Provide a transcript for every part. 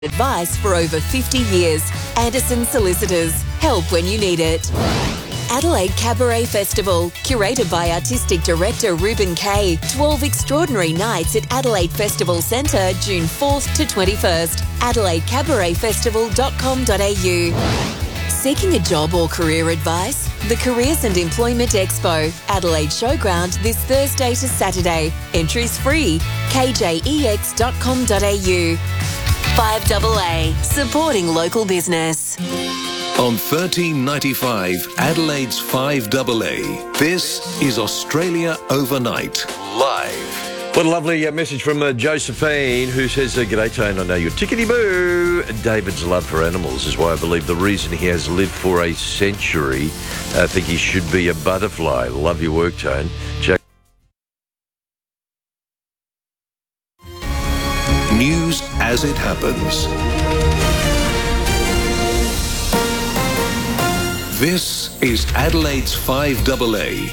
Advice for over 50 years. Anderson Solicitors. Help when you need it. Adelaide Cabaret Festival, curated by Artistic Director Ruben Kay. 12 extraordinary nights at Adelaide Festival Centre, June 4th to 21st. AdelaideCabaretFestival.com.au. Seeking a job or career advice? The Careers and Employment Expo, Adelaide Showground, this Thursday to Saturday. Entries free. KJEX.com.au. 5AA, supporting local business. On 1395, Adelaide's 5AA. This is Australia Overnight, live. What a lovely message from Josephine, who says, "G'day, Tone, I know your tickety-boo. David's love for animals is why I believe the reason he has lived for a century. I think he should be a butterfly." Love your work, Tone. News as it happens. This is Adelaide's 5AA.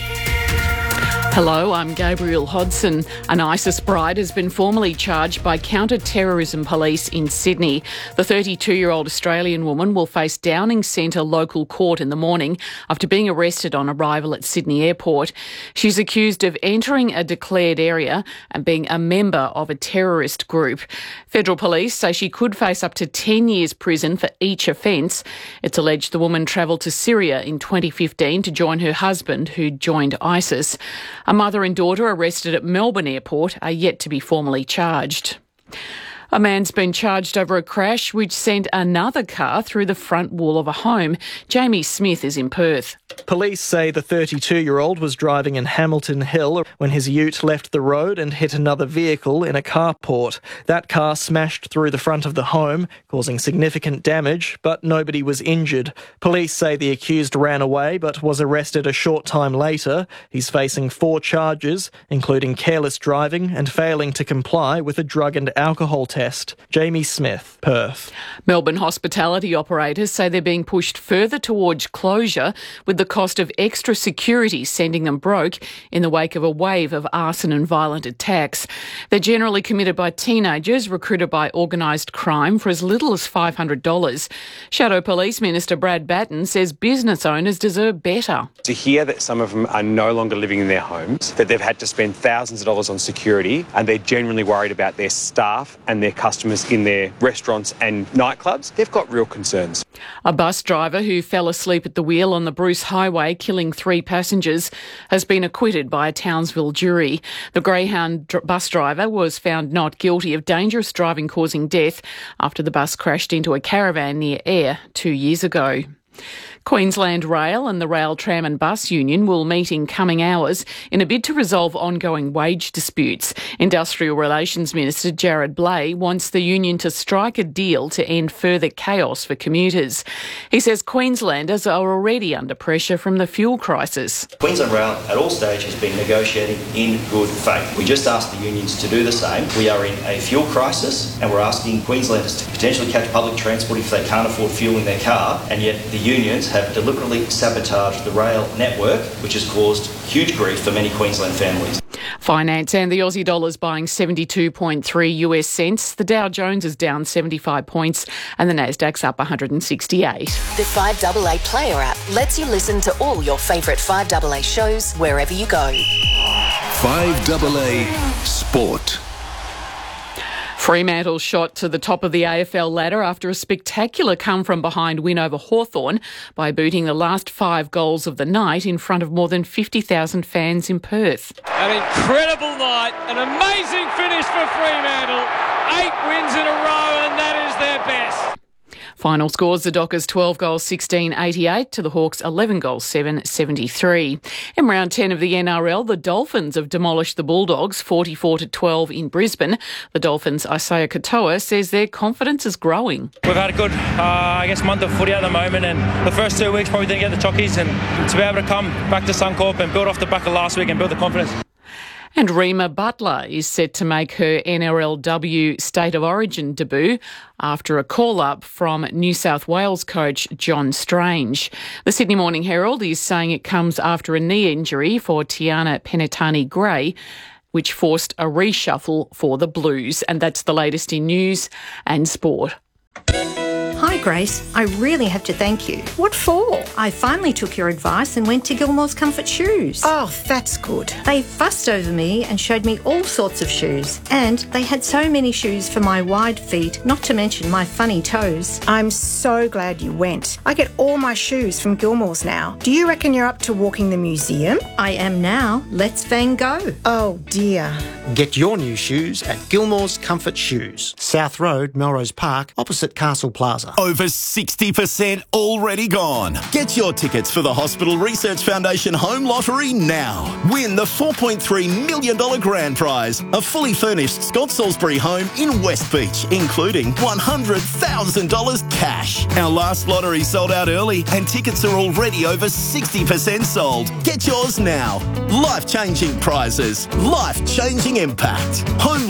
Hello, I'm Gabriel Hodson. An ISIS bride has been formally charged by counter-terrorism police in Sydney. The 32-year-old Australian woman will face Downing Centre local court in the morning after being arrested on arrival at Sydney Airport. She's accused of entering a declared area and being a member of a terrorist group. Federal police say she could face up to 10 years prison for each offence. It's alleged the woman travelled to Syria in 2015 to join her husband, who joined ISIS. A mother and daughter arrested at Melbourne Airport are yet to be formally charged. A man's been charged over a crash which sent another car through the front wall of a home. Jamie Smith is in Perth. Police say the 32-year-old was driving in Hamilton Hill when his ute left the road and hit another vehicle in a carport. That car smashed through the front of the home, causing significant damage, but nobody was injured. Police say the accused ran away but was arrested a short time later. He's facing 4 charges, including careless driving and failing to comply with a drug and alcohol test. Jamie Smith, Perth. Melbourne hospitality operators say they're being pushed further towards closure, with the cost of extra security sending them broke in the wake of a wave of arson and violent attacks. They're generally committed by teenagers recruited by organised crime for as little as $500. Shadow Police Minister Brad Batten says business owners deserve better. To hear that some of them are no longer living in their homes, that they've had to spend thousands of dollars on security, and they're genuinely worried about their staff and their customers in their restaurants and nightclubs, they've got real concerns. A bus driver who fell asleep at the wheel on the Bruce Highway, killing 3 passengers, has been acquitted by a Townsville jury. The Greyhound bus driver was found not guilty of dangerous driving causing death after the bus crashed into a caravan near Ayr 2 years ago. Queensland Rail and the Rail, Tram and Bus Union will meet in coming hours in a bid to resolve ongoing wage disputes. Industrial Relations Minister Jared Blay wants the union to strike a deal to end further chaos for commuters. He says Queenslanders are already under pressure from the fuel crisis. Queensland Rail at all stages has been negotiating in good faith. We just asked the unions to do the same. We are in a fuel crisis and we're asking Queenslanders to potentially catch public transport if they can't afford fuel in their car, and yet the unions have deliberately sabotaged the rail network, which has caused huge grief for many Queensland families. Finance and the Aussie dollar's buying 72.3 US cents. The Dow Jones is down 75 points and the Nasdaq's up 168. The 5AA Player app lets you listen to all your favourite 5AA shows wherever you go. 5AA Sport. Fremantle shot to the top of the AFL ladder after a spectacular come-from-behind win over Hawthorn by booting the last 5 goals of the night in front of more than 50,000 fans in Perth. An incredible night, an amazing finish for Fremantle. 8 wins in a row and that is their best. Final scores, the Dockers 12 goals 16-88 to the Hawks 11 goals 7-73. In round 10 of the NRL, the Dolphins have demolished the Bulldogs 44-12 in Brisbane. The Dolphins' Isaiah Katoa says their confidence is growing. We've had a good, month of footy at the moment, and the first 2 weeks probably didn't get the chockies, and to be able to come back to Suncorp and build off the back of last week and build the confidence. And Rima Butler is set to make her NRLW State of Origin debut after a call-up from New South Wales coach John Strange. The Sydney Morning Herald is saying it comes after a knee injury for Tiana Penitani-Gray, which forced a reshuffle for the Blues. And that's the latest in news and sport. Hi Grace, I really have to thank you. What for? I finally took your advice and went to Gilmore's Comfort Shoes. Oh, that's good. They fussed over me and showed me all sorts of shoes. And they had so many shoes for my wide feet, not to mention my funny toes. I'm so glad you went. I get all my shoes from Gilmore's now. Do you reckon you're up to walking the museum? I am now. Let's Van go. Oh dear. Get your new shoes at Gilmore's Comfort Shoes, South Road, Melrose Park, opposite Castle Plaza. Over 60% already gone. Get your tickets for the Hospital Research Foundation Home Lottery now. Win the $4.3 million grand prize, a fully furnished Scott Salisbury home in West Beach, including $100,000 cash. Our last lottery sold out early and tickets are already over 60% sold. Get yours now. Life-changing prizes. Life-changing impact.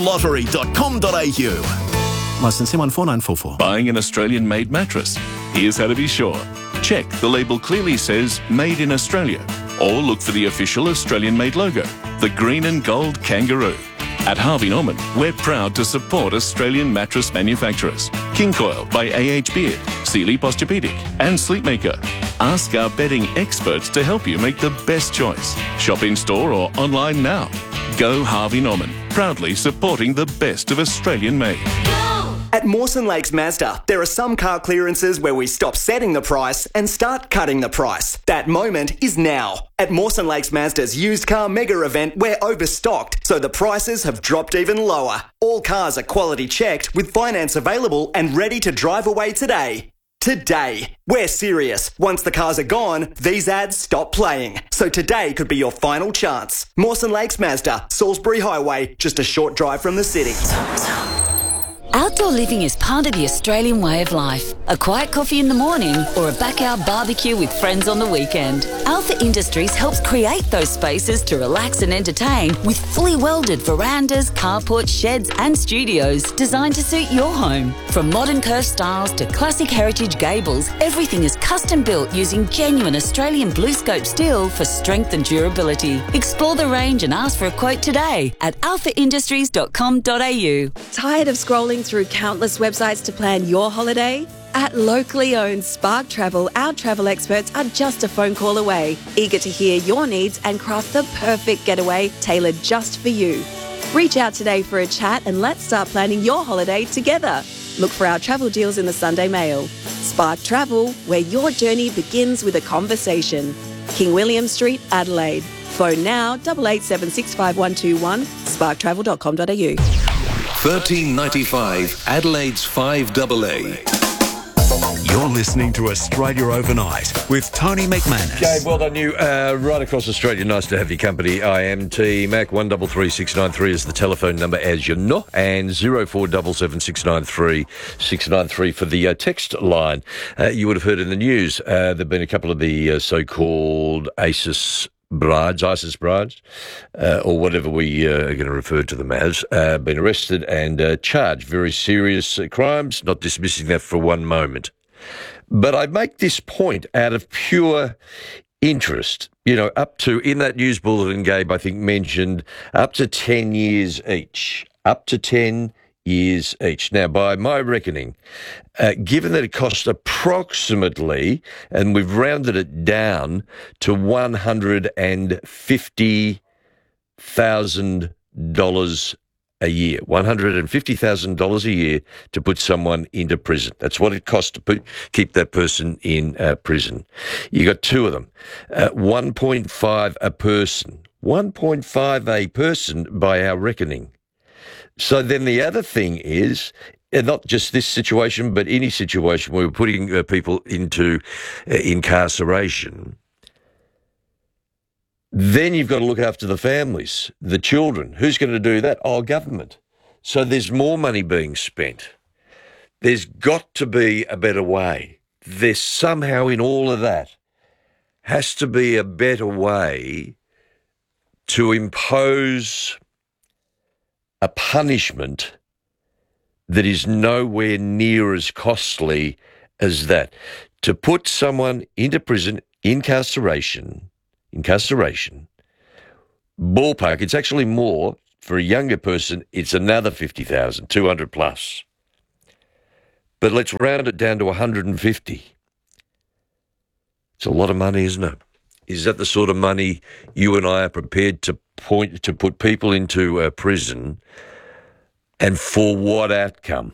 HomeLottery.com.au. Licence C149444. Buying an Australian-made mattress? Here's how to be sure. Check the label clearly says Made in Australia, or look for the official Australian-made logo, the green and gold kangaroo. At Harvey Norman, we're proud to support Australian mattress manufacturers. King Coil by A.H. Beard, Sealy Posturepedic and Sleepmaker. Ask our bedding experts to help you make the best choice. Shop in-store or online now. Go Harvey Norman, proudly supporting the best of Australian-made. At Mawson Lakes Mazda, there are some car clearances where we stop setting the price and start cutting the price. That moment is now. At Mawson Lakes Mazda's used car mega event, we're overstocked, so the prices have dropped even lower. All cars are quality checked with finance available and ready to drive away today. Today. We're serious. Once the cars are gone, these ads stop playing. So today could be your final chance. Mawson Lakes Mazda, Salisbury Highway, just a short drive from the city. Outdoor living is part of the Australian way of life. A quiet coffee in the morning or a backyard barbecue with friends on the weekend. Alpha Industries helps create those spaces to relax and entertain with fully welded verandas, carports, sheds and studios designed to suit your home. From modern curved styles to classic heritage gables, everything is custom built using genuine Australian BlueScope steel for strength and durability. Explore the range and ask for a quote today at alphaindustries.com.au. Tired of scrolling through countless websites to plan your holiday? At locally owned Spark Travel, our travel experts are just a phone call away, eager to hear your needs and craft the perfect getaway tailored just for you. Reach out today for a chat and let's start planning your holiday together. Look for our travel deals in the Sunday Mail. Spark Travel, where your journey begins with a conversation. King William Street, Adelaide. Phone now 88765121, sparktravel.com.au. 1395 Adelaide's 5AA. You're listening to Australia Overnight with Tony McManus. Gabe, well done you. Right across Australia, nice to have your company. IMT Mac 133693 is the telephone number, as you know, and 0477693693 for the text line. You would have heard in the news there have been a couple of the so-called ISIS brides, or whatever we are going to refer to them as, been arrested and charged. Very serious crimes, not dismissing that for one moment. But I make this point out of pure interest, up to, in that news bulletin, Gabe, I think mentioned up to 10 years each. Up to 10 years each. Now, by my reckoning, given that it costs approximately, and we've rounded it down to $150,000 a year, $150,000 a year to put someone into prison. That's what it costs to keep that person in prison. You got two of them, 1.5 a person, 1.5 a person by our reckoning. So then the other thing is, not just this situation, but any situation where we're putting people into incarceration, then you've got to look after the families, the children. Who's going to do that? Oh, government. So there's more money being spent. There's got to be a better way. There's somehow in all of that has to be a better way to impose a punishment that is nowhere near as costly as that. To put someone into prison, incarceration, ballpark, it's actually more. For a younger person, it's another 50,000, 200 plus. But let's round it down to 150. It's a lot of money, isn't it? Is that the sort of money you and I are prepared to put people into prison, and for what outcome?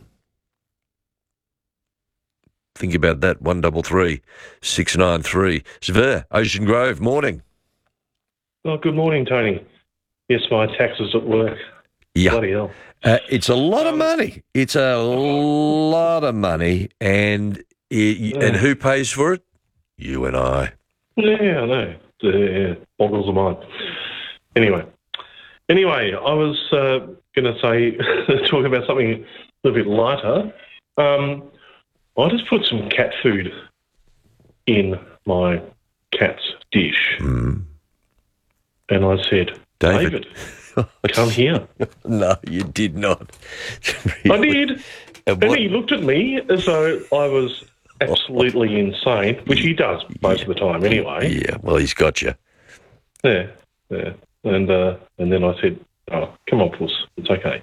Think about that. 133 693. Sver, Ocean Grove, morning. Oh, good morning, Tony. Yes, my taxes at work. Yeah. Bloody hell. It's a lot of money. It's a lot of money, and who pays for it? You and I. Yeah, I know. Boggles the mind. Anyway, I was going to say, talk about something a little bit lighter. I just put some cat food in my cat's dish. And I said, David, come here. No, you did not. I did. And he looked at me as though I was absolutely insane, which he does most of the time anyway. Yeah, well, he's got you. Yeah. And then I said, oh, come on, puss, it's okay.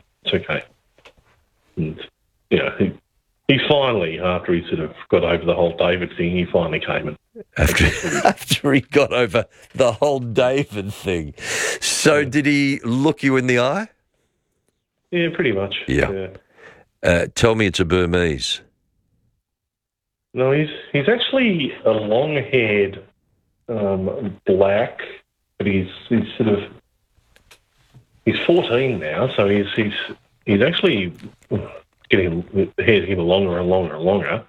And, he finally, after he sort of got over the whole David thing, he finally came in. After he got over the whole David thing. So did he look you in the eye? Yeah, pretty much. Yeah. Tell me it's a Burmese. No, he's actually a long-haired black, but he's 14 now, so he's actually getting the hair's getting longer and longer and longer.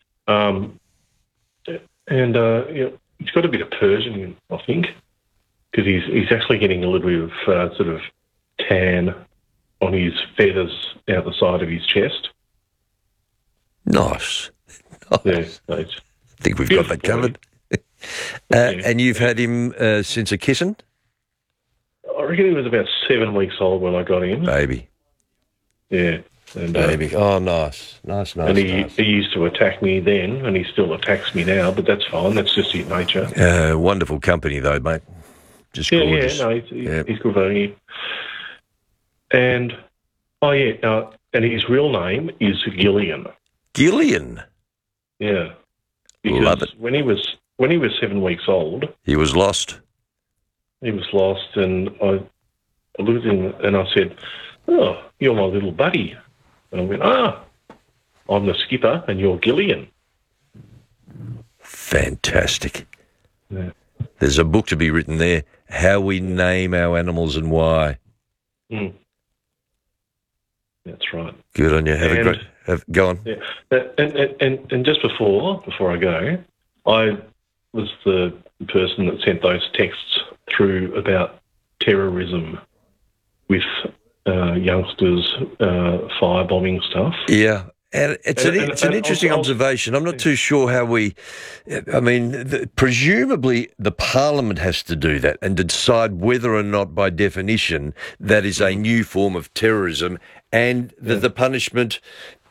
He's got a bit of Persian in, I think, because he's actually getting a little bit of sort of tan on his feathers out the side of his chest. Nice. Yeah, I think we've got that covered. And you've had him since a kissing? I reckon he was about 7 weeks old when I got him. Baby. Yeah. And, Baby. Oh, nice. And he used to attack me then, and he still attacks me now, but that's fine. That's just his nature. Wonderful company, though, mate. Just gorgeous. He's good value. And, and his real name is Gillian. Gillian? Yeah. Because love it. When he was 7 weeks old, he was lost. And I looked at him and I said, "Oh, you're my little buddy." And I went, I'm the skipper and you're Gillian. Fantastic. Yeah. There's a book to be written there, How We Name Our Animals and Why. That's right. Good on you. Go on. Yeah. And just before I go, I was the person that sent those texts through about terrorism with youngsters firebombing stuff. Yeah. And it's an interesting observation. I'm not too sure how presumably the Parliament has to do that and decide whether or not, by definition, that is a new form of terrorism, and the punishment,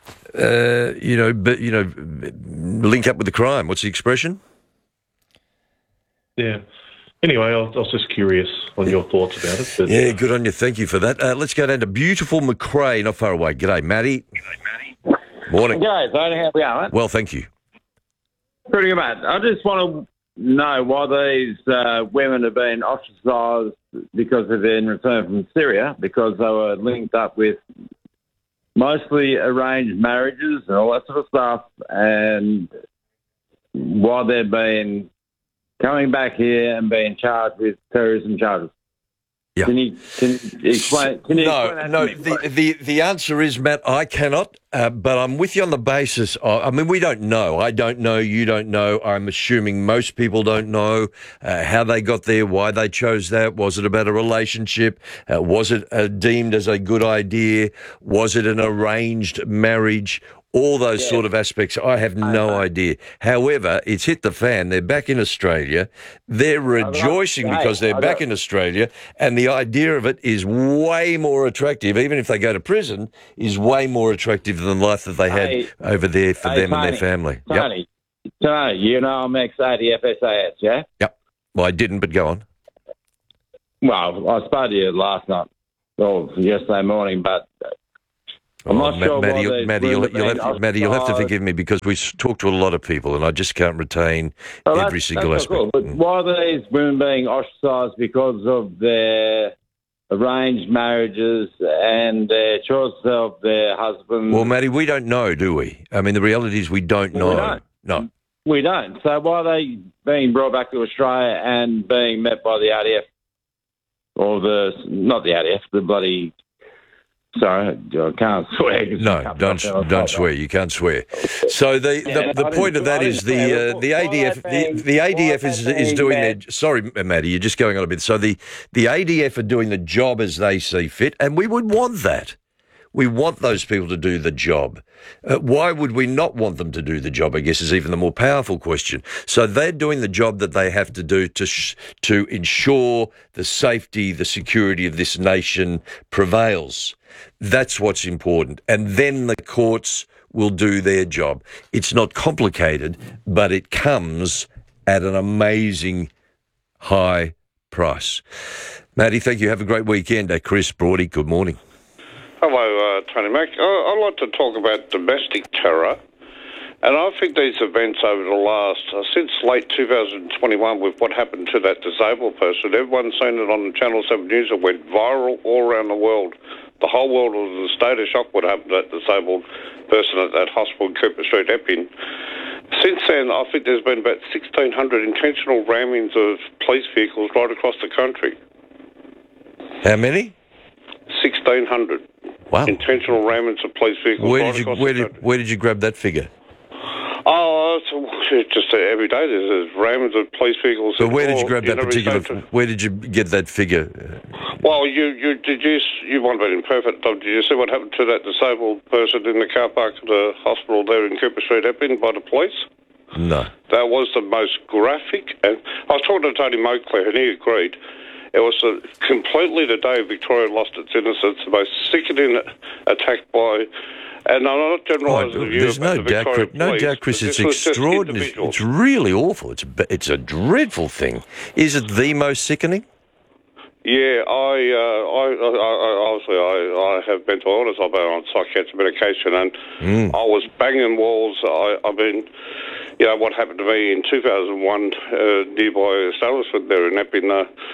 link up with the crime. What's the expression? Yeah. Anyway, I was just curious on your thoughts about it. But, yeah, good on you. Thank you for that. Let's go down to beautiful Macrae, not far away. G'day, Matty. Morning. G'day, Tony. How we going? Well, thank you. Pretty good, mate. I just want to know why these women have been ostracised because of their return from Syria, because they were linked up with mostly arranged marriages and all that sort of stuff, and why they've been coming back here and being charged with terrorism charges. Yeah. Can you explain? The answer is, Matt, I cannot. But I'm with you on the basis of, we don't know. I don't know. You don't know. I'm assuming most people don't know how they got there, why they chose that. Was it about a relationship? Was it deemed as a good idea? Was it an arranged marriage? All those sort of aspects, I have no idea. However, it's hit the fan. They're back in Australia. They're rejoicing because they're back in Australia, and the idea of it is way more attractive, even if they go to prison, is way more attractive than the life that they had over there for them and their family. Tony, you know I'm ex-80 FSAS, yeah? Yep. Well, I didn't, but go on. Well, I spoke to you last night, or yesterday morning, but I'm not sure Matty, why Matty, you'll have to forgive me because we talk to a lot of people and I just can't retain every single aspect. Cool. But why are these women being ostracised because of their arranged marriages and their choice of their husbands? Well, Matty, we don't know, do we? I mean, the reality is we don't know. We don't. No. We don't. So why are they being brought back to Australia and being met by the RDF? Or not the RDF, the bloody... Sorry, I can't swear. No, don't swear. You can't swear. So the point of that is the ADF the ADF is doing their. Sorry, Matty, you're just going on a bit. So the ADF are doing the job as they see fit, and we would want that. We want those people to do the job. Why would we not want them to do the job, I guess, is even the more powerful question. So they're doing the job that they have to do to ensure the safety, the security of this nation prevails. That's what's important. And then the courts will do their job. It's not complicated, but it comes at an amazing high price. Matty, thank you. Have a great weekend. Chris Brody, good morning. Hello, Tony Mac. I'd like to talk about domestic terror. And I think these events over the last, since late 2021 with what happened to that disabled person, everyone's seen it on the Channel 7 News. It went viral all around the world. The whole world was in a state of shock what happened to that disabled person at that hospital in Cooper Street, Epping. Since then, I think there's been about 1,600 intentional rammings of police vehicles right across the country. How many? 1,600. Wow. Intentional rammings of police vehicles Where did you grab that figure? Oh, it's just every day there's rammings of police vehicles. But where did you grab that particular? Where did you get that figure? Well, you might have been imperfect. Did you see what happened to that disabled person in the car park at the hospital there in Cooper Street, Epping, by the police? No. That was the most graphic. And I was talking to Tony Moclair, and he agreed. It was completely the day Victoria lost its innocence, the most sickening attack by... And I'm not generalising the view about the Victoria Police. No doubt, Chris, it's extraordinary. It's really awful. It's a dreadful thing. Is it the most sickening? Yeah, obviously I have mental illness. I've been on psychiatric medication, and I was banging walls. I mean, you know, what happened to me in 2001 nearby establishment there in Epping,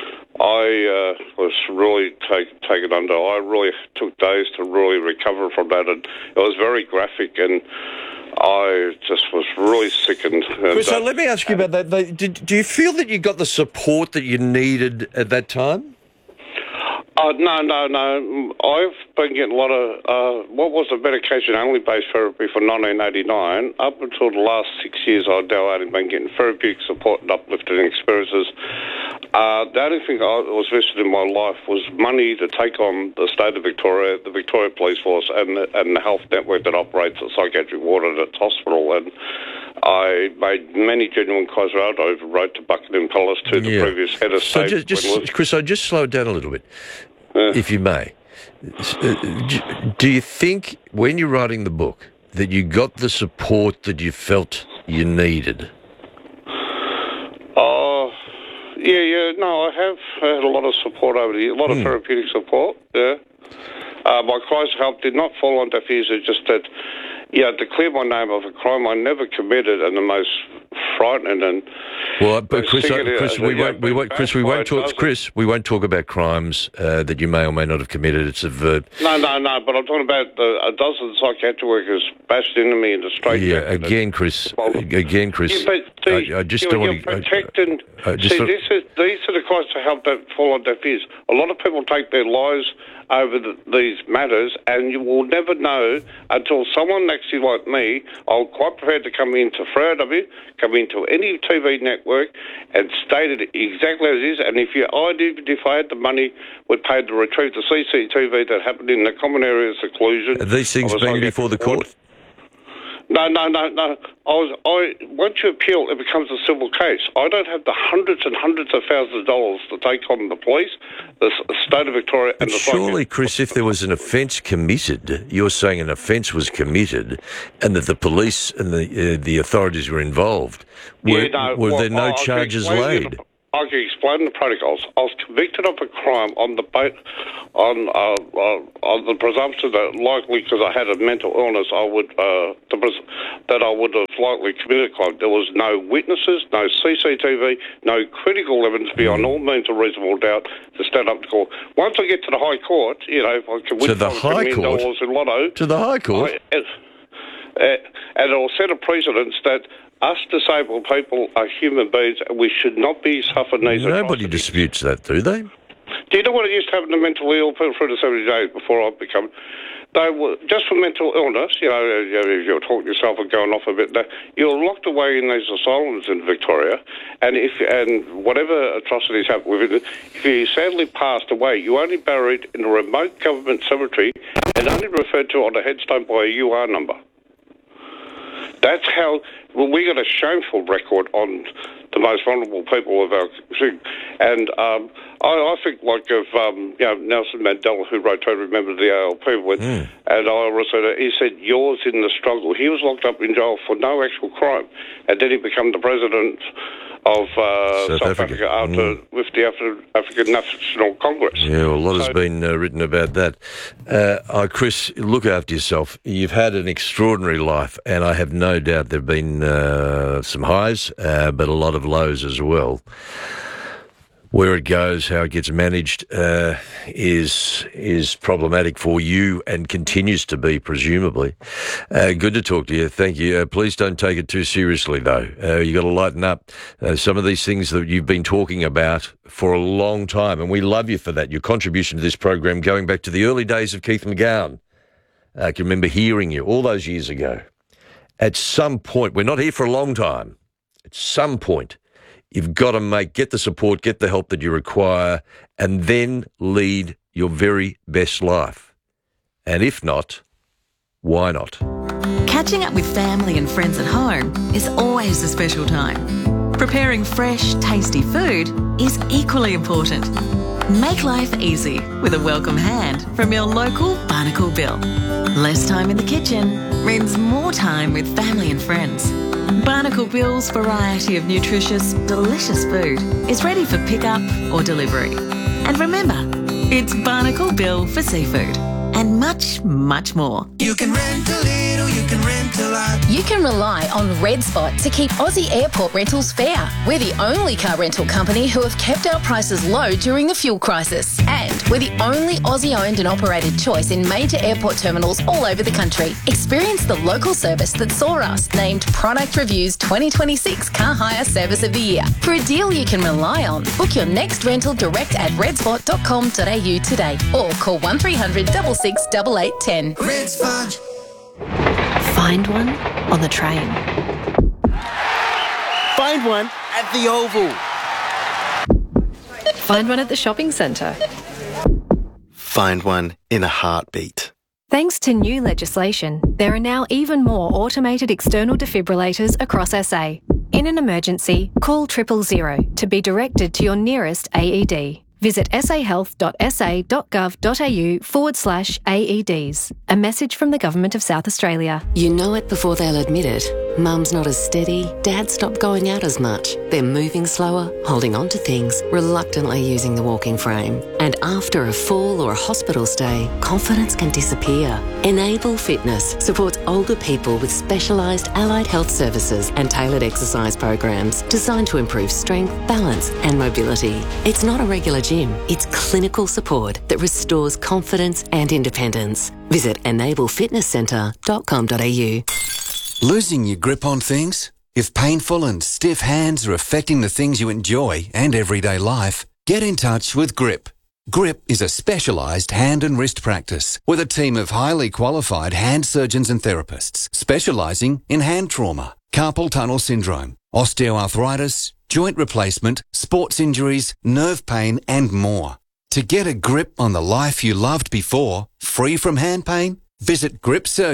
I was really taken under. I really took days to really recover from that, and it was very graphic, and I just was really sickened. Chris, so let me ask you about that. Do you feel that you got the support that you needed at that time? No. I've been getting a lot of, what was the medication-only based therapy for 1989. Up until the last 6 years, I've been getting therapeutic support and uplifting experiences. The only thing I was vested in my life was money to take on the state of Victoria, the Victoria Police Force, and the health network that operates the psychiatric ward at its hospital. And I made many genuine cries. I wrote to Buckingham Palace to the previous head of state. Chris, I just slow it down a little bit, if you may. Do you think, when you're writing the book, that you got the support that you felt you needed? Yeah. No, I have had a lot of support over the years, a lot of therapeutic support, yeah. My cries for help did not fall on deaf ears. It's just that, to clear my name of a crime I never committed, and the most frightening and... Well, but Chris, we won't talk about crimes that you may or may not have committed. It's a verb. No, but I'm talking about a dozen psychiatric workers bashed into me in the street. Yeah, again, Chris. I just don't want to... these are the cries for help that fall on deaf ears. A lot of people take their lives over these matters, and you will never know until someone actually like me, I'm quite prepared to come into FRW, come into any TV network and state it exactly as it is, and if I had the money, would pay to retrieve the CCTV that happened in the common area of seclusion. Are these things been before the court? No. Once you appeal, it becomes a civil case. I don't have the hundreds and hundreds of thousands of dollars to take on the police, the state of Victoria, and the... Surely, Chris, if there was an offence committed, you're saying an offence was committed, and that the police and the authorities were involved. Were there no charges laid? I can explain the protocols. I was convicted of a crime on the presumption that likely because I had a mental illness, I would have likely committed a crime. There was no witnesses, no CCTV, no critical evidence beyond all means of reasonable doubt to stand up to court. Once I get to the High Court, if I can win $5 million in Lotto, to the High Court, and it'll set a precedence that us disabled people are human beings and we should not be suffering these atrocities. Nobody disputes that, do they? Do you know what it used to happen to mentally ill people through the 70 days before I become... They were, just for mental illness, if you're talking to yourself and going off a bit, you're locked away in these asylums in Victoria, and whatever atrocities happen with it, if you sadly passed away, you're only buried in a remote government cemetery and only referred to on a headstone by a UR number. That's how... Well, we got a shameful record on the most vulnerable people of our thing. And I think like of Nelson Mandela, who wrote Totally Remember the ALP, and I said, he said, yours in the struggle. He was locked up in jail for no actual crime. And then he became the president of South Africa with the African National Congress. Yeah, well, a lot has been written about that. Chris, look after yourself. You've had an extraordinary life, and I have no doubt there have been some highs, but a lot of lows as well. Where it goes, how it gets managed is problematic for you and continues to be, presumably. Good to talk to you. Thank you. Please don't take it too seriously, though. You've got to lighten up. Some of these things that you've been talking about for a long time, and we love you for that, your contribution to this program going back to the early days of Keith McGowan. I can remember hearing you all those years ago. At some point, we're not here for a long time, at some point, you've got to get the support, get the help that you require, and then lead your very best life. And if not, why not? Catching up with family and friends at home is always a special time. Preparing fresh, tasty food is equally important. Make life easy with a welcome hand from your local Barnacle Bill. Less time in the kitchen means more time with family and friends. Barnacle Bill's variety of nutritious, delicious food is ready for pickup or delivery. And remember, it's Barnacle Bill for seafood and much, much more. You can rent a little, you can rent a lot. You can rely on Red Spot to keep Aussie airport rentals fair. We're the only car rental company who have kept our prices low during the fuel crisis. And we're the only Aussie-owned and operated choice in major airport terminals all over the country. Experience the local service that saw us named Product Review's 2026 Car Hire Service of the Year. For a deal you can rely on, book your next rental direct at redspot.com.au today or call 1300 66 8810. Red Spot. Find one on the train. Find one at the Oval. Find one at the shopping centre. Find one in a heartbeat. Thanks to new legislation, there are now even more automated external defibrillators across SA. In an emergency, call 000 to be directed to your nearest AED. Visit sahealth.sa.gov.au/AEDs. A message from the Government of South Australia. You know it before they'll admit it. Mum's not as steady, Dad's stopped going out as much. They're moving slower, holding on to things, reluctantly using the walking frame. And after a fall or a hospital stay, confidence can disappear. Enable Fitness supports older people with specialised allied health services and tailored exercise programs designed to improve strength, balance and mobility. It's not a regular gym, it's clinical support that restores confidence and independence. Visit enablefitnesscentre.com.au. Losing your grip on things? If painful and stiff hands are affecting the things you enjoy and everyday life, get in touch with GRIP. GRIP is a specialised hand and wrist practice with a team of highly qualified hand surgeons and therapists specialising in hand trauma, carpal tunnel syndrome, osteoarthritis, joint replacement, sports injuries, nerve pain and more. To get a grip on the life you loved before, free from hand pain, visit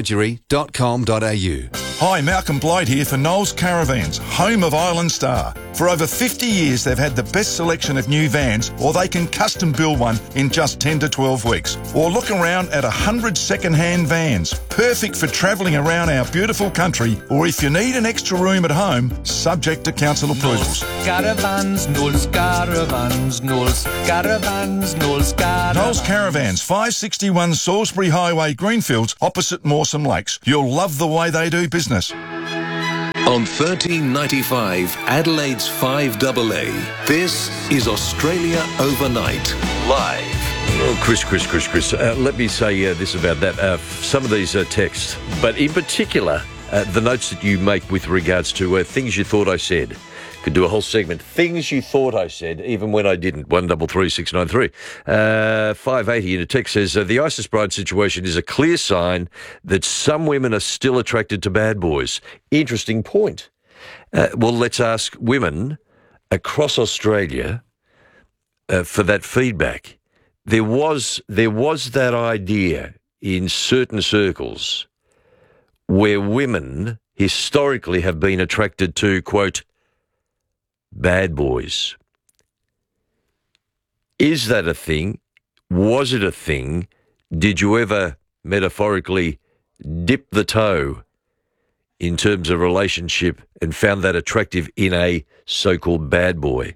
gripsurgery.com.au. Hi, Malcolm Blight here for Knowles Caravans, home of Island Star. For over 50 years, they've had the best selection of new vans, or they can custom build one in just 10 to 12 weeks. Or look around at 100 second-hand vans, perfect for travelling around our beautiful country, or if you need an extra room at home, subject to council approvals. Caravans, Knowles Caravans, Knowles Caravans, Knowles Caravans. Knowles Caravans, 561 Salisbury Highway, Greenfields, opposite Mawson Lakes. You'll love the way they do business. On 1395 Adelaide's 5AA, this is Australia Overnight, live. Oh, Chris. Let me say this about that. Some of these texts, but in particular, the notes that you make with regards to things you thought I said. Could do a whole segment. Things you thought I said, even when I didn't. 133693. 580 in a text says, the ISIS bride situation is a clear sign that some women are still attracted to bad boys. Interesting point. Well, let's ask women across Australia for that feedback. There was that idea in certain circles where women historically have been attracted to, quote, bad boys. Is that a thing? Was it a thing? Did you ever metaphorically dip the toe in terms of relationship and found that attractive in a so-called bad boy?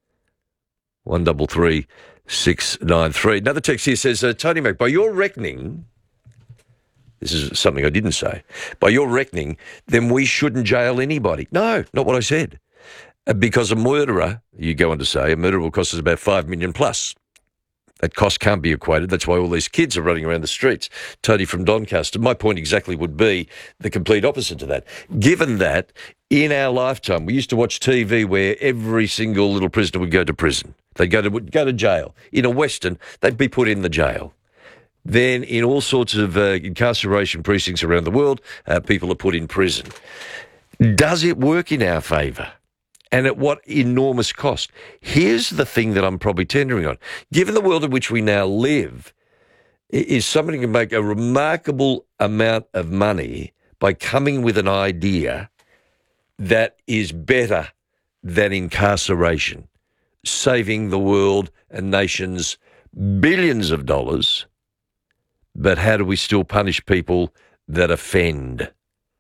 133693. Another text here says, Tony Mac, by your reckoning, this is something I didn't say, by your reckoning, then we shouldn't jail anybody. No, not what I said. Because a murderer, you go on to say, a murderer will cost us about $5 million plus. That cost can't be equated. That's why all these kids are running around the streets. Tony from Doncaster. My point exactly would be the complete opposite to that. Given that, in our lifetime, we used to watch TV where every single little prisoner would go to prison. They'd go to jail. In a Western, they'd be put in the jail. Then in all sorts of incarceration precincts around the world, people are put in prison. Does it work in our favour? And at what enormous cost? Here's the thing that I'm probably tendering on. Given the world in which we now live, is somebody can make a remarkable amount of money by coming with an idea that is better than incarceration, saving the world and nations billions of dollars. But how do we still punish people that offend?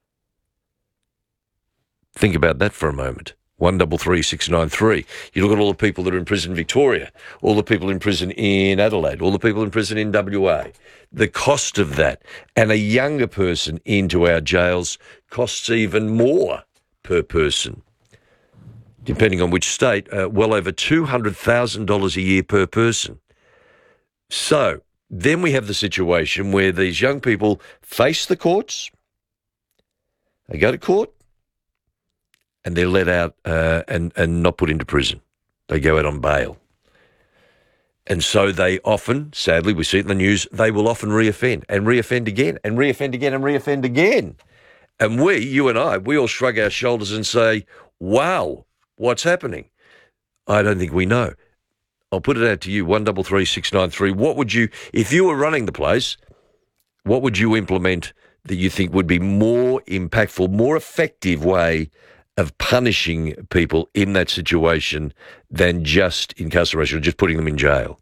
Think about that for a moment. 133693. You look at all the people that are in prison in Victoria, all the people in prison in Adelaide, all the people in prison in WA. The cost of that and a younger person into our jails costs even more per person. Depending on which state, well over $200,000 a year per person. So then we have the situation where these young people face the courts, they go to court, and they're let out and not put into prison. They go out on bail. And so they often, sadly, we see it in the news, they will often reoffend and reoffend again and reoffend again and reoffend again. And we, you and I, we all shrug our shoulders and say, wow, what's happening? I don't think we know. I'll put it out to you, 133693. What would you, if you were running the place, what would you implement that you think would be more impactful, more effective way of punishing people in that situation than just incarceration or just putting them in jail?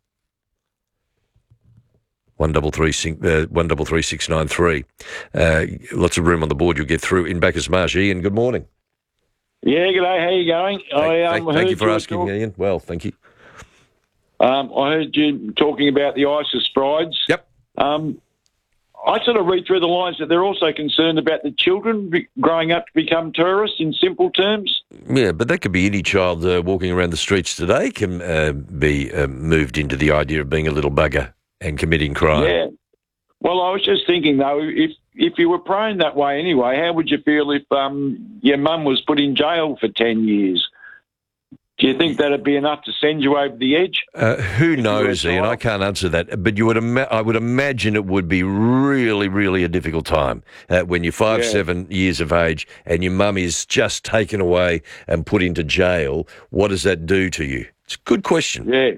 133693. Lots of room on the board you'll get through in Bacchus Marsh. Ian, good morning. Yeah, g'day. How you going? Thank you for asking, Ian. Well, thank you. I heard you talking about the ISIS brides. Yep. I sort of read through the lines that they're also concerned about the children growing up to become terrorists, in simple terms. Yeah, but that could be any child walking around the streets today can be moved into the idea of being a little bugger and committing crime. Yeah. Well, I was just thinking, though, if you were prone that way anyway, how would you feel if your mum was put in jail for 10 years? Do you think that'd be enough to send you over the edge? Who knows, Ian? I can't answer that. But I would imagine it would be really, really a difficult time when you're 7 years of age and your mum is just taken away and put into jail. What does that do to you? It's a good question. Yeah.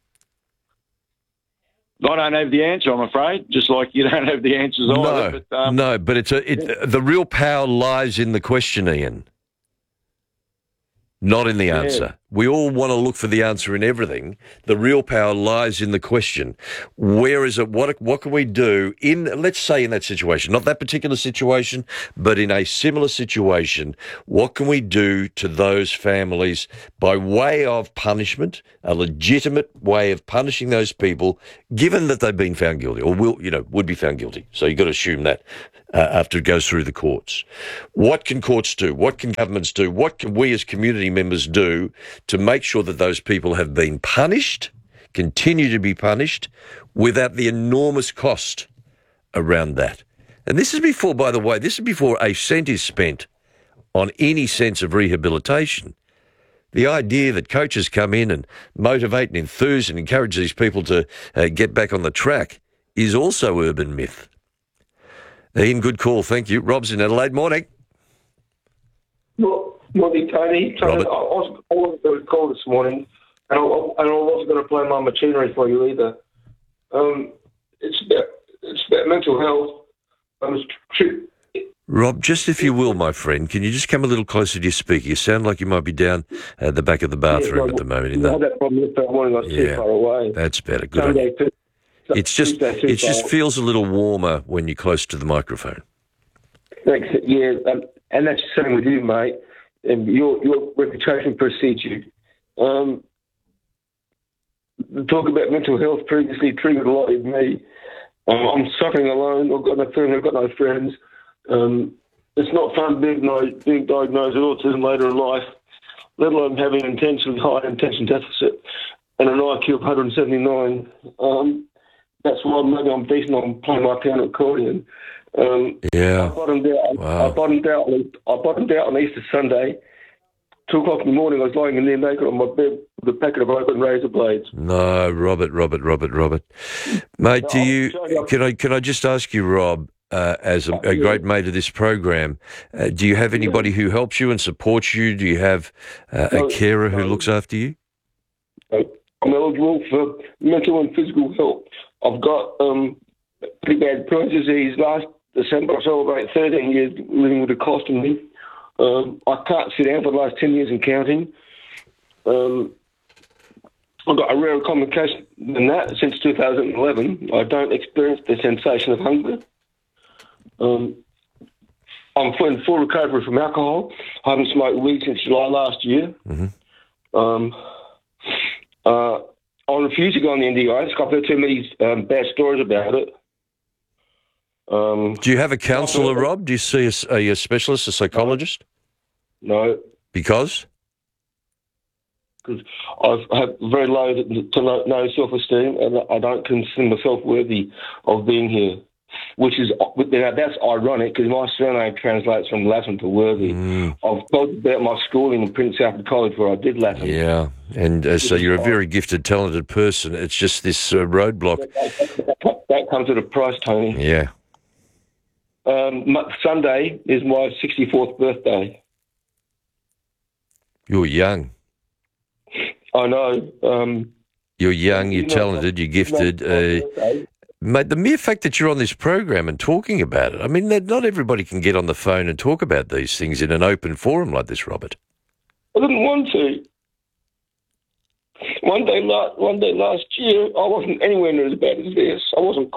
I don't have the answer, I'm afraid, just like you don't have the answers either. No, but the real power lies in the question, Ian. not in the answer. We all want to look for the answer in everything. The real power lies in the question. Where is it? What can we do let's say in that situation, not that particular situation, but in a similar situation, what can we do to those families by way of punishment, a legitimate way of punishing those people, given that they've been found guilty or would be found guilty. So you've got to assume that after it goes through the courts. What can courts do? What can governments do? What can we as community members do to make sure that those people have been punished, continue to be punished, without the enormous cost around that? And this is before, by the way, a cent is spent on any sense of rehabilitation. The idea that coaches come in and motivate and enthuse and encourage these people to get back on the track is also urban myth. Ian, good call, thank you. Rob's in Adelaide. Morning. Morning, Tony. I wasn't going to call this morning, and I wasn't going to play my machinery for you either. It's about mental health. Rob, just if you will, my friend, can you just come a little closer to your speaker? You sound like you might be down at the back of the bathroom at the moment. I had that problem yesterday morning. I was too far away. That's better. Good on you. It just feels a little warmer when you're close to the microphone. Thanks. Yeah, and that's the same with you, mate. And your reputation precedes you. Talk about mental health previously triggered a lot in me. I'm suffering alone. I've got no family. I've got no friends. It's not fun being diagnosed with autism later in life, let alone having an intentionally high attention deficit and an IQ of 179. That's why maybe I'm decent on playing my piano accordion. Yeah. I bottomed out. Wow. I bottomed out on Easter Sunday. 2 o'clock in the morning, I was lying in there naked on my bed with a packet of open razor blades. No, Robert. Mate, can I just ask you, Rob, as a great mate of this program, do you have anybody who helps you and supports you? Do you have a carer who looks after you? I'm eligible for mental and physical help. I've got pretty bad Crohn's disease. Last December, I celebrated 13 years living with a colostomy. I can't sit down for the last 10 years and counting. I've got a rare complication than that since 2011. I don't experience the sensation of hunger. I'm in full recovery from alcohol. I haven't smoked weed since July last year. Mm-hmm. I refuse to go on the NDIS. I've heard too many bad stories about it. Do you have a counsellor, Rob? Do you see a specialist, a psychologist? No. Because? Because I have very low to no self-esteem, and I don't consider myself worthy of being here. Which is, that's ironic because my surname translates from Latin to worthy. I've told about my schooling in Prince Alfred College where I did Latin. Yeah, and so you're a very gifted, talented person. It's just this roadblock. That comes at a price, Tony. Yeah. Sunday is my 64th birthday. You're young. I know. You're young, you're talented, you're gifted. Mate, the mere fact that you're on this program and talking about it, I mean, not everybody can get on the phone and talk about these things in an open forum like this, Robert. I didn't want to. One day last year, I wasn't anywhere near as bad as this. I wasn't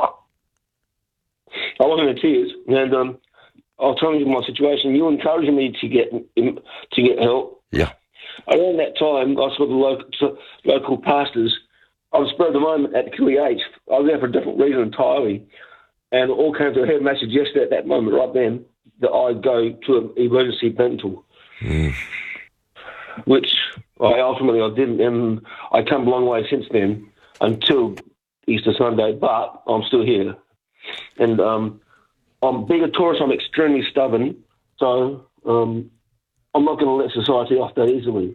in tears, and I was telling you my situation. You encouraged me to get help. Yeah. Around that time, I saw the local pastors. I was spur of the moment at Killy H. I was there for a different reason entirely. And it all came to a head message yesterday at that moment, right then, that I'd go to an emergency mental. Which I didn't. And I come a long way since then until Easter Sunday, but I'm still here. And I'm being a Taurus, I'm extremely stubborn. So I'm not going to let society off that easily.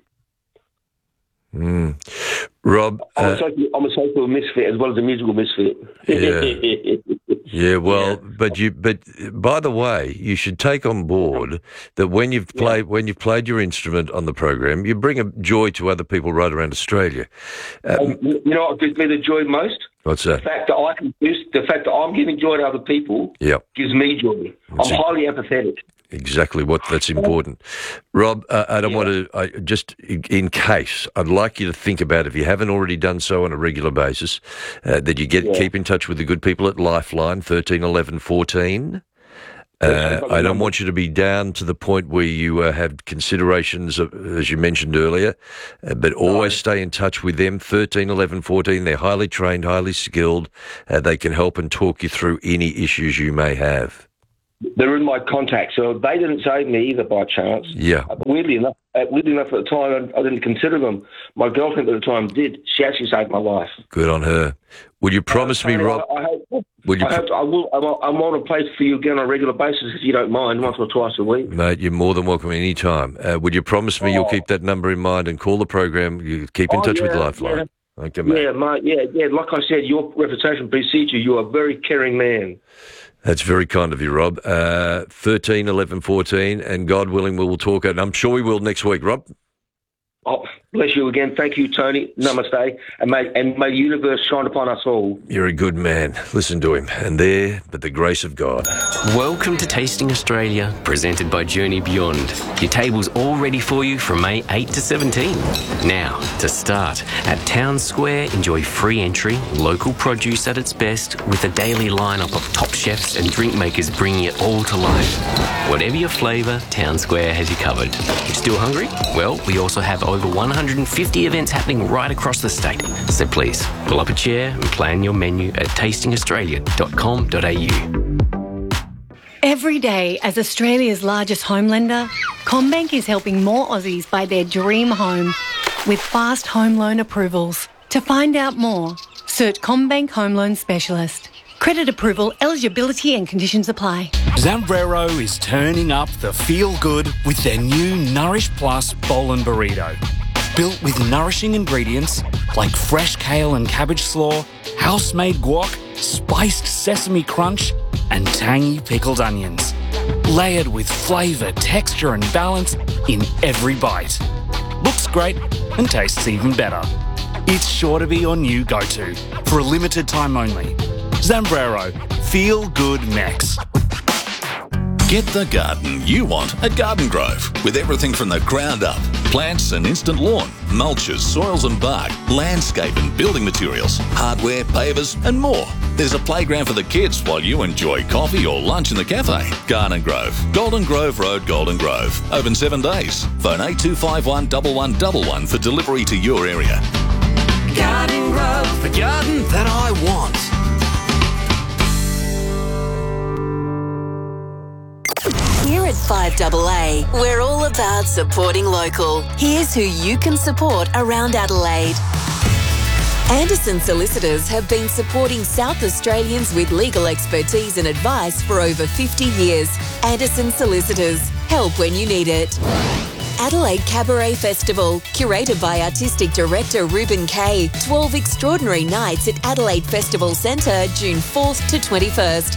Rob, I'm a social misfit as well as a musical misfit. Yeah, well, but by the way, you should take on board that when you've played your instrument on the program, you bring a joy to other people right around Australia. You know what gives me the joy most? What's that? The fact that I'm giving joy to other people gives me joy. I'm highly empathetic. Exactly that's important. Rob, I don't want to, just in case, I'd like you to think about, if you haven't already done so on a regular basis, that you keep in touch with the good people at Lifeline, 13 11 14. I don't want you to be down to the point where you have considerations, as you mentioned earlier, but always stay in touch with them, 13 11 14. They're highly trained, highly skilled. They can help and talk you through any issues you may have. They're in my contacts, so they didn't save me either by chance. Yeah. Weirdly enough at the time, I didn't consider them. My girlfriend at the time did. She actually saved my life. Good on her. Will you promise me, Rob? I want to play for you again on a regular basis, if you don't mind, once or twice a week. Mate, you're more than welcome any time. Would you promise me you'll keep that number in mind and call the program? You keep in touch with Lifeline. Yeah. Okay, mate. Yeah, mate. Yeah. Like I said, your reputation precedes you. You're a very caring man. That's very kind of you, Rob. 13 11 14, and God willing, we will talk, and I'm sure we will next week, Rob. Oh, bless you again. Thank you, Tony. Namaste. And may the universe shine upon us all. You're a good man. Listen to him. And there, but the grace of God. Welcome to Tasting Australia, presented by Journey Beyond. Your table's all ready for you from May 8 to 17. Now, to start, at Town Square, enjoy free entry, local produce at its best, with a daily lineup of top chefs and drink makers bringing it all to life. Whatever your flavour, Town Square has you covered. You still hungry? Well, we also have over 150 events happening right across the state. So please, pull up a chair and plan your menu at tastingaustralia.com.au. Every day, as Australia's largest home lender, CommBank is helping more Aussies buy their dream home with fast home loan approvals. To find out more, search CommBank Home Loan Specialist. Credit approval, eligibility and conditions apply. Zambrero is turning up the feel-good with their new Nourish Plus Bowl and Burrito. Built with nourishing ingredients like fresh kale and cabbage slaw, house-made guac, spiced sesame crunch, and tangy pickled onions. Layered with flavour, texture and balance in every bite. Looks great and tastes even better. It's sure to be your new go-to for a limited time only. Zambrero, feel good Mex. Get the garden you want at Garden Grove, with everything from the ground up. Plants and instant lawn, mulches, soils and bark, landscape and building materials, hardware, pavers and more. There's a playground for the kids while you enjoy coffee or lunch in the cafe. Garden Grove, Golden Grove Road, Golden Grove. Open 7 days. Phone 8251 1111 for delivery to your area. Garden Grove, the garden that I want. Here at 5AA, we're all about supporting local. Here's who you can support around Adelaide. Anderson Solicitors have been supporting South Australians with legal expertise and advice for over 50 years. Anderson Solicitors, help when you need it. Adelaide Cabaret Festival, curated by Artistic Director Ruben Kay. 12 extraordinary nights at Adelaide Festival Centre, June 4th to 21st.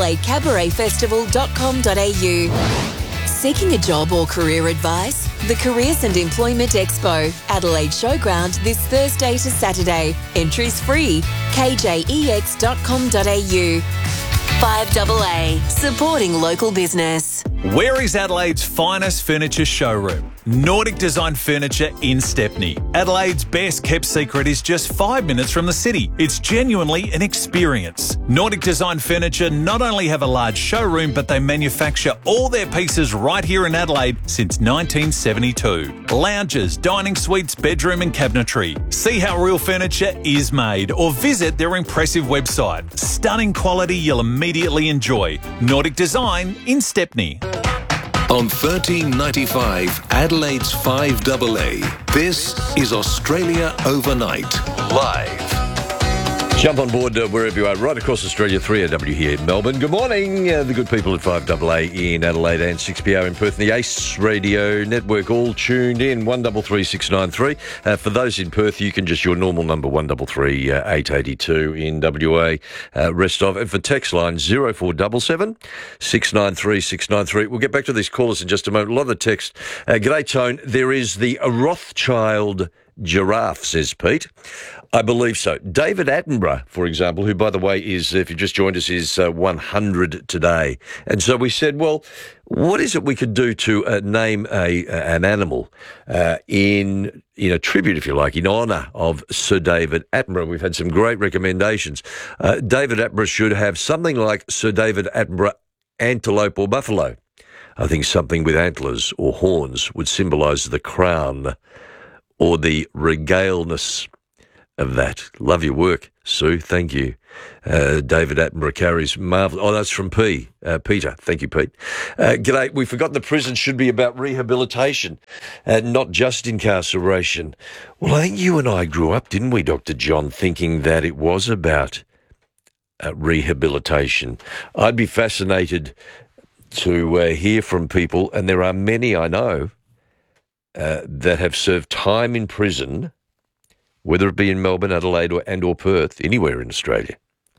AdelaideCabaretFestival.com.au. Seeking a job or career advice? The Careers and Employment Expo, Adelaide Showground, this Thursday to Saturday. Entries free. KJEX.com.au. 5AA, supporting local business. Where is Adelaide's finest furniture showroom? Nordic Design Furniture in Stepney. Adelaide's best kept secret is just 5 minutes from the city. It's genuinely an experience. Nordic Design Furniture not only have a large showroom, but they manufacture all their pieces right here in Adelaide since 1972. Lounges, dining suites, bedroom and cabinetry. See how real furniture is made or visit their impressive website. Stunning quality you'll immediately enjoy. Nordic Design in Stepney. On 1395 Adelaide's 5AA, this is Australia Overnight, live. Jump on board wherever you are, right across Australia, 3AW here in Melbourne. Good morning, the good people at 5AA in Adelaide and 6PR in Perth, and the Ace Radio Network all tuned in, 133693. For those in Perth, you can just your normal number, 133 882 in WA, rest of. And for text line, 0477 693 693. We'll get back to these callers in just a moment. A lot of the text. G'day, Tone. There is the Rothschild giraffe, says Pete. I believe so. David Attenborough, for example, who, by the way, is, if you just joined us, is 100 today. And so we said, well, what is it we could do to name an animal in a tribute, if you like, in honour of Sir David Attenborough? We've had some great recommendations. David Attenborough should have something like Sir David Attenborough antelope or buffalo. I think something with antlers or horns would symbolise the crown or the regaleness of that. Love your work, Sue. Thank you. David Attenborough carries marvellous... Oh, that's from Peter. Thank you, Pete. G'day. We forgot the prison should be about rehabilitation, not just incarceration. Well, I think you and I grew up, didn't we, Dr. John, thinking that it was about rehabilitation. I'd be fascinated to hear from people, and there are many I know that have served time in prison, whether it be in Melbourne, Adelaide or Perth, anywhere in Australia.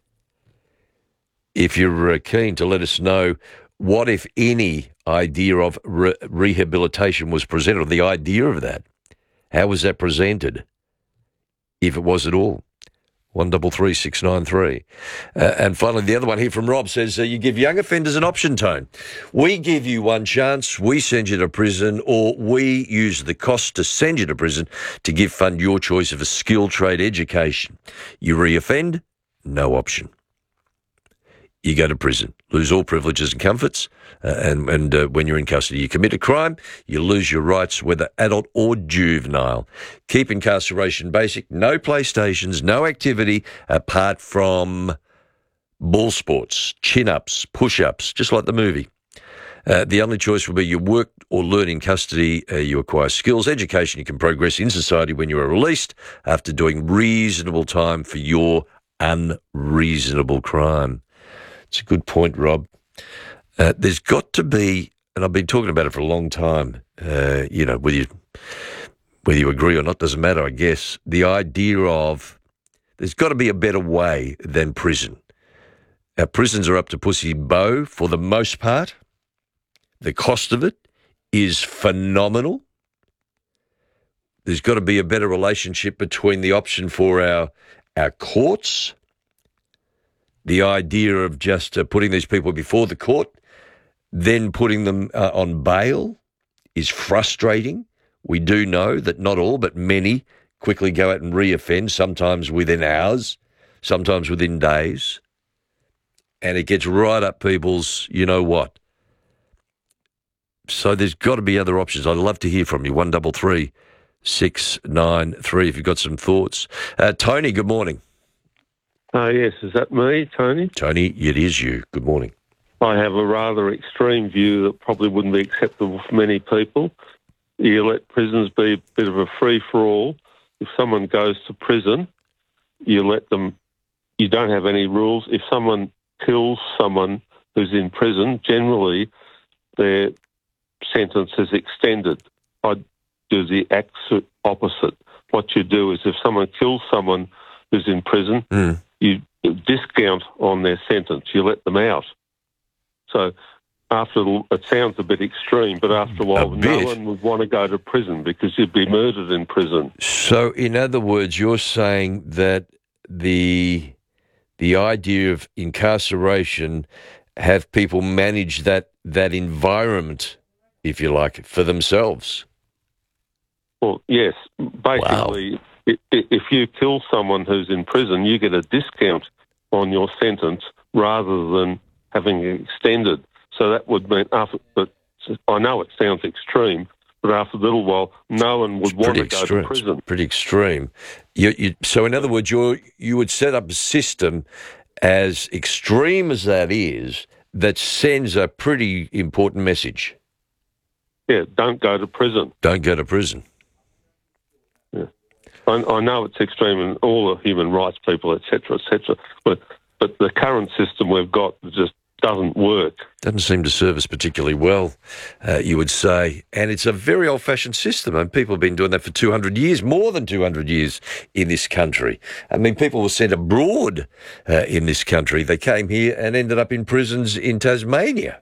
If you're keen to let us know what, if any, idea of rehabilitation was presented, or the idea of that, how was that presented, if it was at all? 133 693. And finally, the other one here from Rob says, you give young offenders an option, Tone. We give you one chance, we send you to prison, or we use the cost to send you to prison to fund your choice of a skilled trade education. You reoffend, no option. You go to prison, lose all privileges and comforts, and when you're in custody, you commit a crime, you lose your rights, whether adult or juvenile. Keep incarceration basic, no PlayStations, no activity apart from ball sports, chin-ups, push-ups, just like the movie. The only choice will be you work or learn in custody, you acquire skills, education, you can progress in society when you are released after doing reasonable time for your unreasonable crime. It's a good point, Rob. There's got to be, and I've been talking about it for a long time, whether you agree or not doesn't matter, I guess, the idea of there's got to be a better way than prison. Our prisons are up to pussy bow for the most part. The cost of it is phenomenal. There's got to be a better relationship between the option for our courts, the idea of just putting these people before the court, then putting them on bail is frustrating. We do know that not all, but many quickly go out and reoffend, sometimes within hours, sometimes within days. And it gets right up people's, you know what. So there's got to be other options. I'd love to hear from you. 133 693 if you've got some thoughts. Tony, good morning. Yes, is that me, Tony? Tony, it is you. Good morning. I have a rather extreme view that probably wouldn't be acceptable for many people. You let prisons be a bit of a free-for-all. If someone goes to prison, you let them... You don't have any rules. If someone kills someone who's in prison, generally their sentence is extended. I do the opposite. What you do is if someone kills someone who's in prison, you discount on their sentence. You let them out. So it sounds a bit extreme, but after a while, no one would want to go to prison because you'd be murdered in prison. So, in other words, you're saying that the idea of incarceration, have people manage that environment, if you like, for themselves? Well, yes. Basically, wow. If you kill someone who's in prison, you get a discount on your sentence rather than having it extended. So that would mean, but I know it sounds extreme, but after a little while, no one would want to go to prison. It's pretty extreme. So in other words, you would set up a system as extreme as that is that sends a pretty important message. Yeah, don't go to prison. Don't go to prison. Yeah. I know it's extreme and all the human rights people, et cetera, but the current system we've got just doesn't work. Doesn't seem to serve us particularly well, you would say. And it's a very old-fashioned system, and people have been doing that for 200 years, more than 200 years in this country. I mean, people were sent abroad in this country. They came here and ended up in prisons in Tasmania.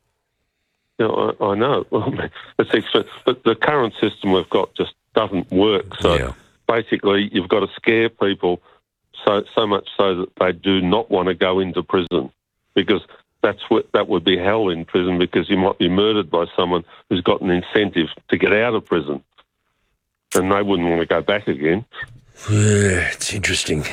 No, I know. It's extreme. But the current system we've got just doesn't work. So basically you've got to scare people so much so that they do not want to go into prison, because that would be hell in prison, because you might be murdered by someone who's got an incentive to get out of prison, and they wouldn't want to go back again. It's interesting.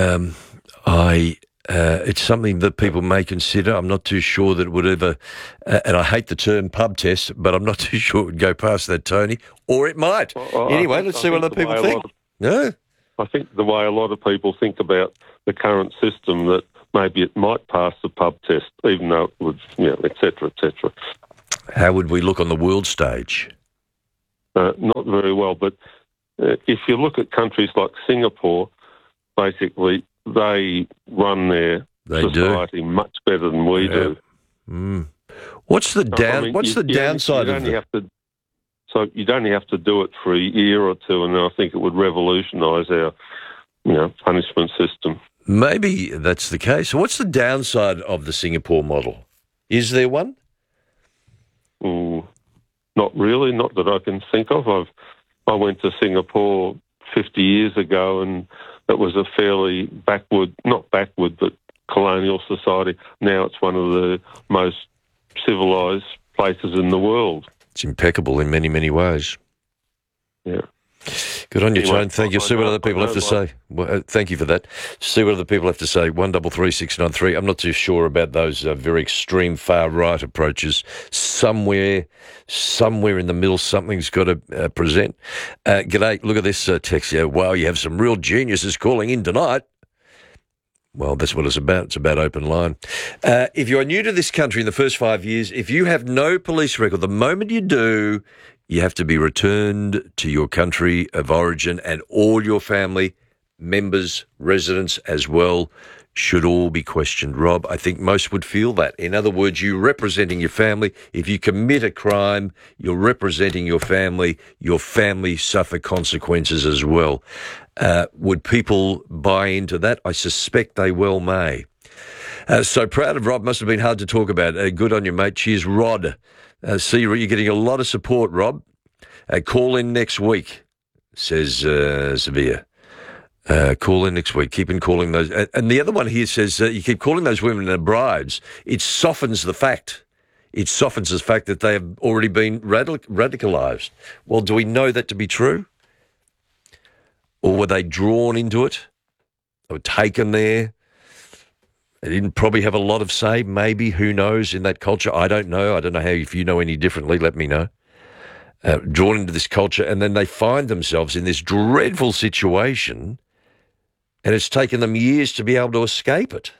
It's something that people may consider. I'm not too sure that it would ever, and I hate the term pub test, but I'm not too sure it would go past that, Tony, or it might. Anyway, let's see what other people think. No? I think the way a lot of people think about the current system, that maybe it might pass the pub test, even though it would, et cetera, et cetera. How would we look on the world stage? Not very well, but if you look at countries like Singapore, basically they run their society much better than we do. Mm. What's the downside of it? So you'd only have to do it for a year or two, and I think it would revolutionise our, punishment system. Maybe that's the case. What's the downside of the Singapore model? Is there one? Not really, not that I can think of. I went to Singapore 50 years ago, and it was a fairly not backward, but colonial society. Now it's one of the most civilised places in the world. It's impeccable in many, many ways. Yeah. Good on you, Tone. Thank you. See what other people have to say. Well, thank you for that. See what other people have to say. 133693. I'm not too sure about those very extreme far-right approaches. Somewhere in the middle, something's got to present. G'day. Look at this text here. Wow, you have some real geniuses calling in tonight. Well, that's what it's about. It's about open line. If you're new to this country in the first 5 years, if you have no police record, the moment you do, you have to be returned to your country of origin, and all your family members, residents as well, should all be questioned. Rob, I think most would feel that. In other words, you're representing your family. If you commit a crime, you're representing your family. Your family suffer consequences as well. Would people buy into that? I suspect they well may. So proud of Rob. Must have been hard to talk about. Good on you, mate. Cheers, Rod. See, you're getting a lot of support, Rob. Call in next week, says Sevilla. Call in next week. Keep in calling those. And the other one here says you keep calling those women their brides. It softens the fact. It softens the fact that they have already been radicalised. Well, do we know that to be true? Or were they drawn into it? They were taken there? They didn't probably have a lot of say, maybe, who knows, in that culture. I don't know. I don't know how, if you know any differently, let me know. Drawn into this culture, and then they find themselves in this dreadful situation, and it's taken them years to be able to escape it.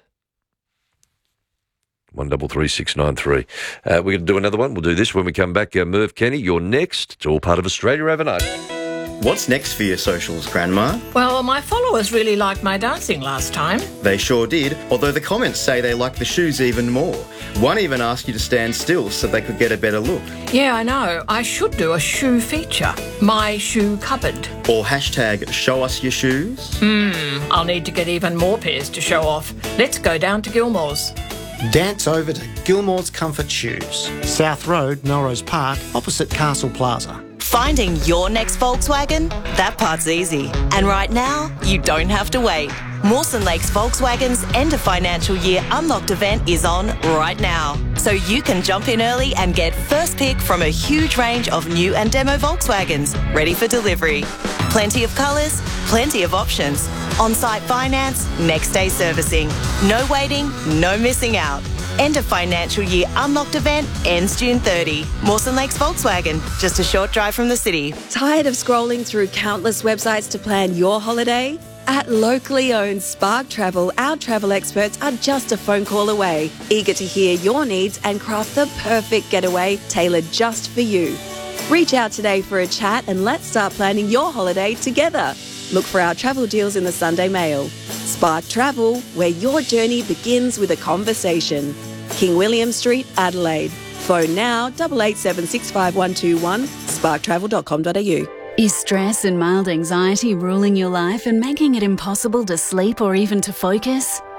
133693. We're going to do another one. We'll do this when we come back. Merv Kenny, you're next. It's all part of Australia Overnight. What's next for your socials, Grandma? Well, my followers really liked my dancing last time. They sure did, although the comments say they like the shoes even more. One even asked you to stand still so they could get a better look. Yeah, I know. I should do a shoe feature. My shoe cupboard. Or hashtag show us your shoes. I'll need to get even more pairs to show off. Let's go down to Gilmore's. Dance over to Gilmore's Comfort Shoes. South Road, Melrose Park, opposite Castle Plaza. Finding your next Volkswagen? That part's easy. And right now, you don't have to wait. Mawson Lakes Volkswagen's end of financial year unlocked event is on right now. So you can jump in early and get first pick from a huge range of new and demo Volkswagens ready for delivery. Plenty of colours, plenty of options. On-site finance, next day servicing. No waiting, no missing out. End of financial year unlocked event ends June 30. Mawson Lakes Volkswagen, just a short drive from the city. Tired of scrolling through countless websites to plan your holiday? At locally owned Spark Travel, our travel experts are just a phone call away, eager to hear your needs and craft the perfect getaway tailored just for you. Reach out today for a chat and let's start planning your holiday together. Look for our travel deals in the Sunday Mail. Spark Travel, where your journey begins with a conversation. King William Street, Adelaide. Phone now 88765121, sparktravel.com.au. Is stress and mild anxiety ruling your life and making it impossible to sleep or even to focus?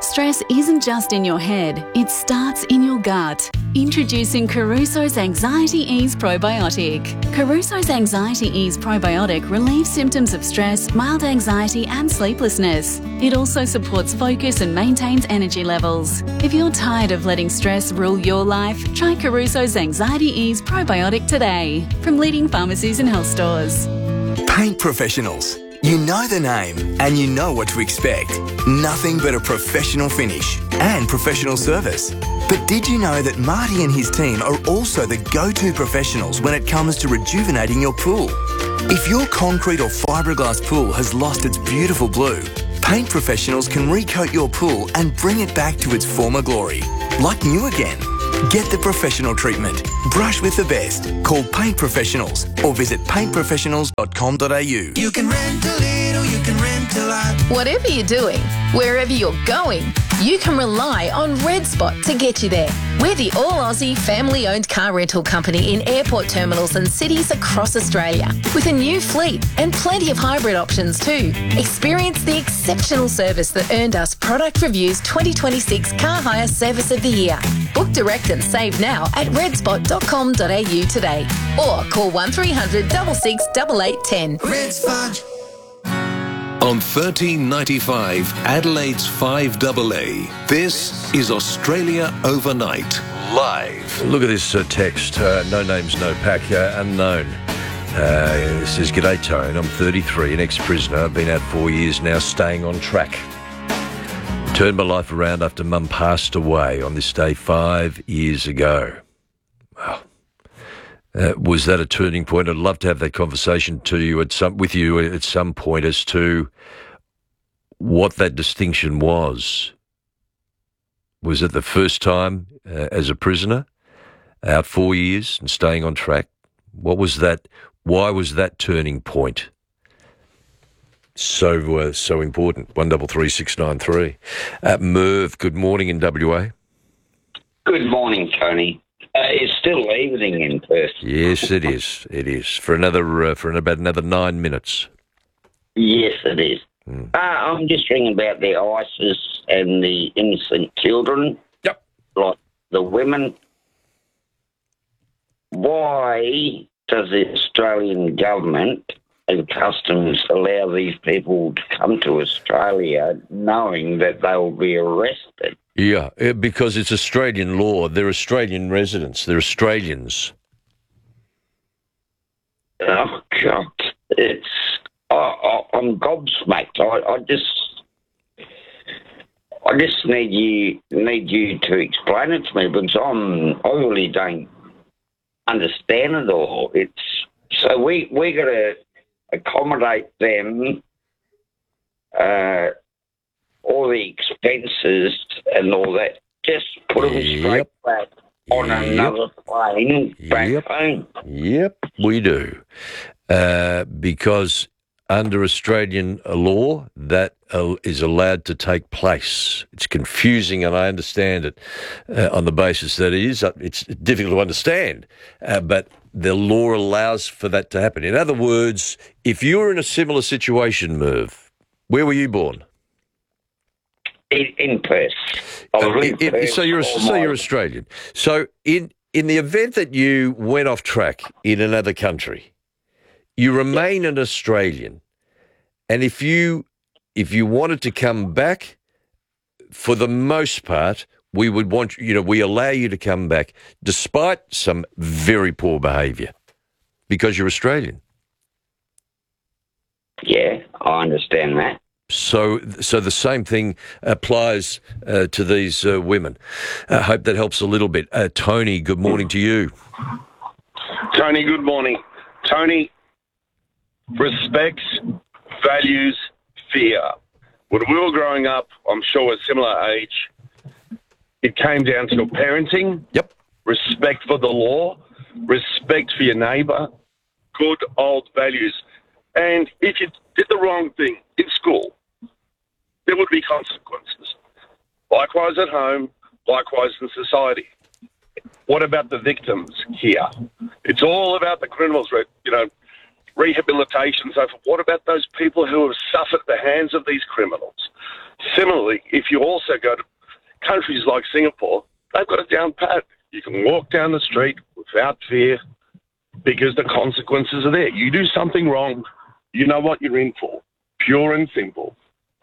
Stress isn't just in your head, it starts in your gut. Introducing Caruso's Anxiety Ease Probiotic. Caruso's Anxiety Ease Probiotic relieves symptoms of stress, mild anxiety and sleeplessness. It also supports focus and maintains energy levels. If you're tired of letting stress rule your life, try Caruso's Anxiety Ease Probiotic today from leading pharmacies and health stores. Paint professionals. You know the name and you know what to expect. Nothing but a professional finish and professional service. But did you know that Marty and his team are also the go-to professionals when it comes to rejuvenating your pool? If your concrete or fiberglass pool has lost its beautiful blue, Paint Professionals can recoat your pool and bring it back to its former glory, like new again. Get the professional treatment. Brush with the best. Call Paint Professionals or visit paintprofessionals.com.au. You can rent a little, you can rent a lot. Whatever you're doing, wherever you're going, you can rely on Red Spot to get you there. We're the all-Aussie family-owned car rental company in airport terminals and cities across Australia, with a new fleet and plenty of hybrid options too. Experience the exceptional service that earned us Product Review's 2026 Car Hire Service of the Year. Book direct and save now at redspot.com.au today, or call 1300 66 8810. Red Spot. On 1395 Adelaide's 5AA, this is Australia Overnight, live. Look at this text. No names, no pack, unknown. It says, "G'day, Tone. I'm 33, an ex-prisoner. I've been out 4 years now, staying on track. Turned my life around after Mum passed away on this day 5 years ago." Wow. Was that a turning point? I'd love to have that conversation with you at some point as to what that distinction was. Was it the first time as a prisoner, out 4 years and staying on track? What was that? Why was that turning point so important? 133693. Merv, good morning in WA. Good morning, Tony. It's still evening in Perth. Yes, it is. It is for about another 9 minutes. Yes, it is. I'm just ringing about the ISIS and the innocent children. Yep. Like the women. Why does the Australian government and customs allow these people to come to Australia knowing that they will be arrested? Yeah, because it's Australian law. They're Australian residents. They're Australians. Oh, God. I'm gobsmacked. I just need you to explain it to me, because I really don't understand it all. So we got to accommodate them, all the expenses and all that. Just put them straight back on another plane back home. Yep, we do. Because under Australian law, that is allowed to take place. It's confusing, and I understand it on the basis that it's difficult to understand, but the law allows for that to happen. In other words, if you were in a similar situation, Merv, where were you born? In Perth. So you're Australian. So in the event that you went off track in another country, you remain an Australian, and if you wanted to come back, for the most part, we would we allow you to come back despite some very poor behaviour, because you're Australian. Yeah, I understand that. So the same thing applies to these women. I hope that helps a little bit. Tony, good morning to you. Tony, good morning. Tony, respect, values, fear. When we were growing up, I'm sure a similar age, it came down to your parenting. Yep. Respect for the law, respect for your neighbour, good old values. And if you did the wrong thing in school, there would be consequences. Likewise at home, likewise in society. What about the victims here? It's all about the criminals, rehabilitation and so forth. What about those people who have suffered at the hands of these criminals? Similarly, if you also go to countries like Singapore, they've got it down pat. You can walk down the street without fear because the consequences are there. You do something wrong, you know what you're in for. Pure and simple.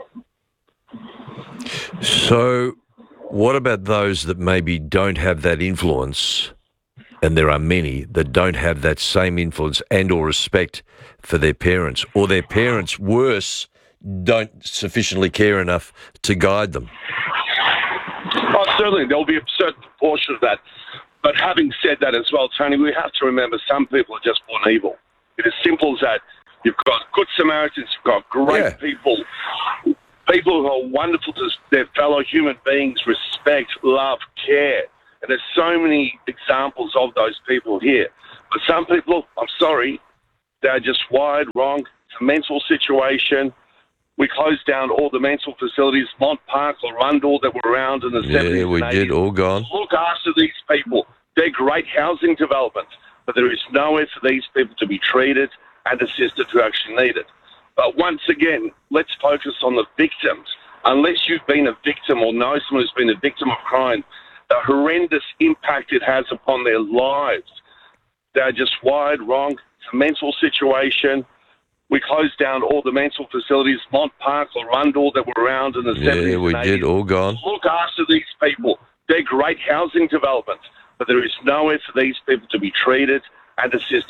So what about those that maybe don't have that influence, and there are many that don't have that same influence and or respect for their parents, or their parents, worse, don't sufficiently care enough to guide them? Oh, certainly, there'll be a certain proportion of that. But having said that as well, Tony, we have to remember some people are just born evil. It's as simple as that. You've got good Samaritans, you've got great people who are wonderful to their fellow human beings, respect, love, care. And there's so many examples of those people here. But some people, I'm sorry, they're just wired wrong. It's a mental situation. We closed down all the mental facilities, Mont Park or Rundle, that were around in the 70s. Yeah, we did, all gone. Look after these people. They're great housing developments, but there is nowhere for these people to be treated and assisted who actually need it. But once again, let's focus on the victims. Unless you've been a victim or know someone who's been a victim of crime, the horrendous impact it has upon their lives. They're just wired wrong. It's a mental situation. We closed down all the mental facilities, Mont Park or Rundle, that were around in the 70s. Yeah, we did, all gone. Look after these people. They're great housing developments, but there is nowhere for these people to be treated and assisted.